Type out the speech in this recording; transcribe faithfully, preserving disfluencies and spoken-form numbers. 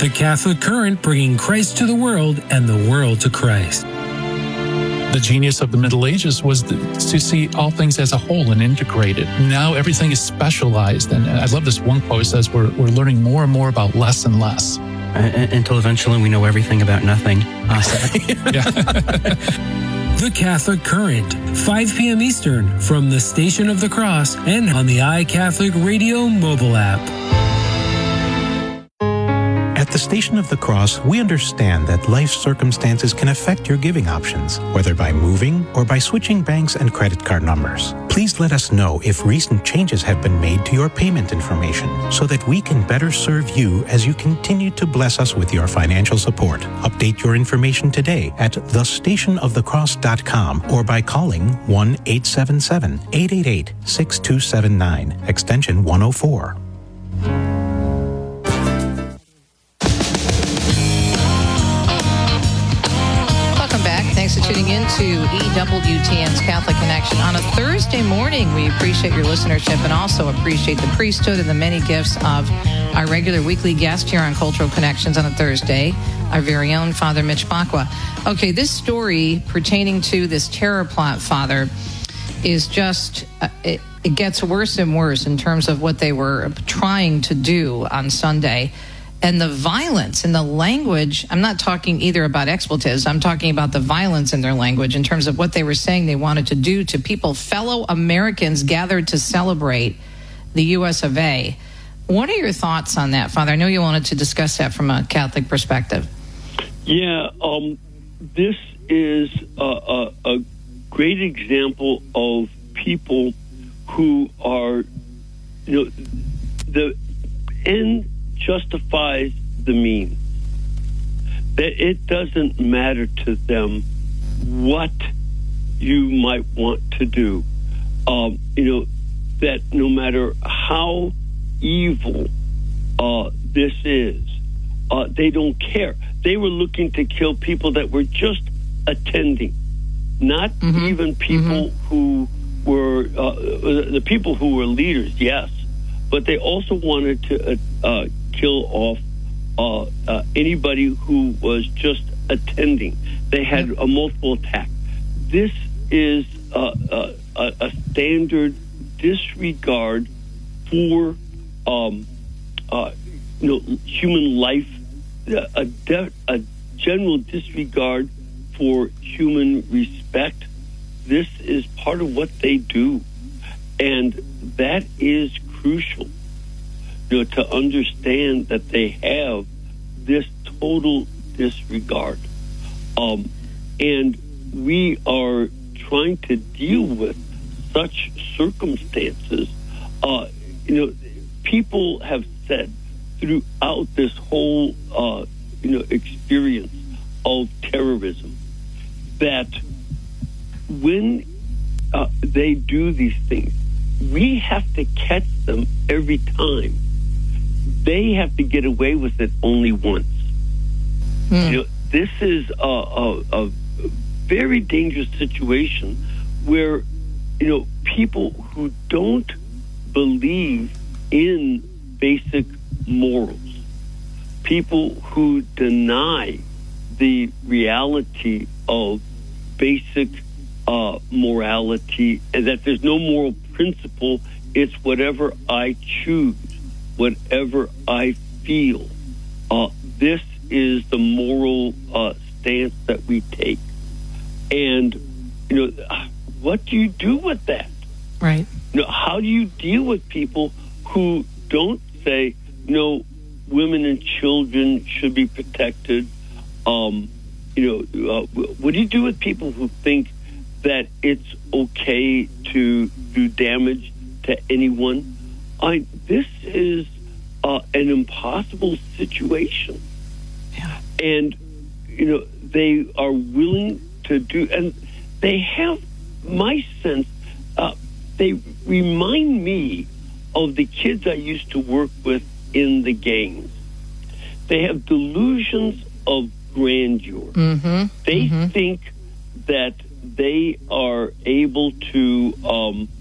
The Catholic Current, bringing Christ to the world and the world to Christ. The genius of the Middle Ages was to see all things as a whole and integrated. Now everything is specialized. And I love this one quote. It says we're, we're learning more and more about less and less. Uh, until eventually we know everything about nothing. Uh, The Catholic Current, five p.m. Eastern, from the Station of the Cross and on the iCatholic Radio mobile app. At the Station of the Cross, we understand that life circumstances can affect your giving options, whether by moving or by switching banks and credit card numbers. Please let us know if recent changes have been made to your payment information so that we can better serve you as you continue to bless us with your financial support. Update your information today at the station of the cross dot com or by calling one eight seven seven, eight eight eight, six two seven nine, extension one oh four. Thanks for tuning in to E W T N's Catholic Connection. On a Thursday morning, we appreciate your listenership and also appreciate the priesthood and the many gifts of our regular weekly guest here on Cultural Connections on a Thursday, our very own Father Mitch Pacwa. Okay, this story pertaining to this terror plot, Father, is just, uh, it, it gets worse and worse in terms of what they were trying to do on Sunday. And the violence and the language, I'm not talking either about expletives, I'm talking about the violence in their language in terms of what they were saying they wanted to do to people, fellow Americans gathered to celebrate the U S of A. What are your thoughts on that, Father? I know you wanted to discuss that from a Catholic perspective. Yeah, um, this is a, a, a great example of people who are, you know, the end justifies the means. That it doesn't matter to them what you might want to do. Um, you know, that no matter how evil uh, this is, uh, they don't care. They were looking to kill people that were just attending, not mm-hmm. even people mm-hmm. who were, uh, the people who were leaders, yes, but they also wanted to uh, uh, kill off uh, uh, anybody who was just attending. They had a multiple attack. This is uh, uh, a, a standard disregard for um, uh, you know, human life, a, de- a general disregard for human respect. This is part of what they do, and that is crucial. You know, to understand that they have this total disregard. Um, and we are trying to deal with such circumstances. Uh, you know, people have said throughout this whole, uh, you know, experience of terrorism that when uh, they do these things, we have to catch them every time. They have to get away with it only once. Mm. You know, this is a, a, a very dangerous situation where, you know, people who don't believe in basic morals, people who deny the reality of basic uh, morality, and that there's no moral principle, it's whatever I choose, whatever I feel. Uh, this is the moral uh, stance that we take. And, you know, what do you do with that? Right. You know, how do you deal with people who don't say, no, women and children should be protected? Um, you know, uh, what do you do with people who think that it's okay to do damage to anyone? I, this is uh, an impossible situation. Yeah. And, you know, they are willing to do, and they have, my sense, uh, they remind me of the kids I used to work with in the gangs. They have delusions of grandeur. Mm-hmm. They mm-hmm. think that they are able to um,